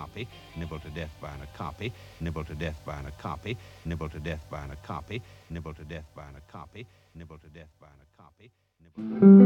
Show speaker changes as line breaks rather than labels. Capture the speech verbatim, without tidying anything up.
copy, nibbled to death by a copy, nibbled to death by a copy, nibbled to death by a copy, nibbled to death by a copy, nibbled to death by a copy, nibbled to death.